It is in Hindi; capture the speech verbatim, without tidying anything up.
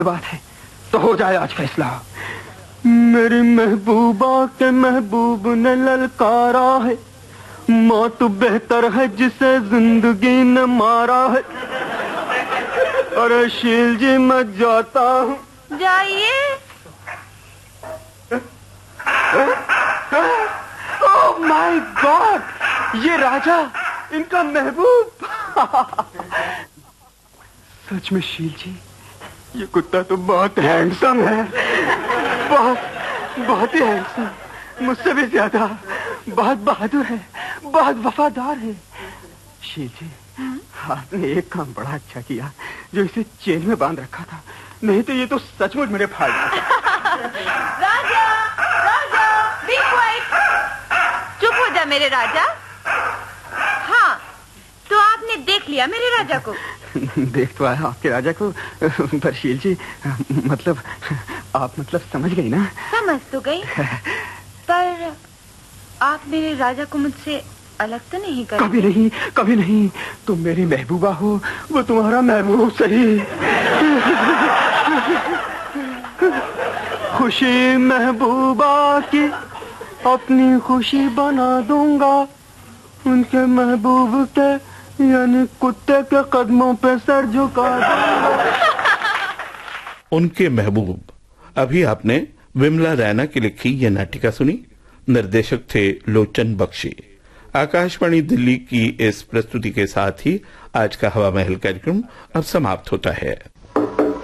बात है तो हो जाए आज फैसला। मेरी महबूबा के महबूब ने ललकारा है, मौत बेहतर है जिसे जिंदगी ने मारा है। अरे शील जी मैं जाता हूँ। जाइए। ओह माय गॉड, ये राजा, इनका महबूब। सच में शील जी, ये कुत्ता तो बहुत हैंडसम है, बहुत बहुत ही हैंडसम, मुझसे भी ज्यादा। बहुत बहादुर है, बहुत वफादार है। शील जी, आपने एक काम बड़ा अच्छा किया जो इसे चेन में बांध रखा था, नहीं तो ये तो सचमुच मेरे फाड़। राजा, राजा, बी क्वाइट। चुप हो जा मेरे राजा। हाँ, तो आपने देख लिया मेरे राजा को? देख तो आया आपके राजा को, पर शील जी मतलब आप मतलब समझ गई ना? समझ तो गई, पर आप मेरे राजा को मुझसे अलग तो नहीं कर? कभी नहीं, कभी नहीं। तुम मेरी महबूबा हो, वो तुम्हारा महबूब सही। खुशी महबूबा की अपनी खुशी बना दूंगा, उनके महबूब के यानी कुत्ते के कदमों पे सर झुका दूंगा। उनके महबूब। अभी आपने विमला रैना की लिखी यह नाटिका सुनी। निर्देशक थे लोचन बख्शी। आकाशवाणी दिल्ली की इस प्रस्तुति के साथ ही आज का हवा महल कार्यक्रम अब समाप्त होता है।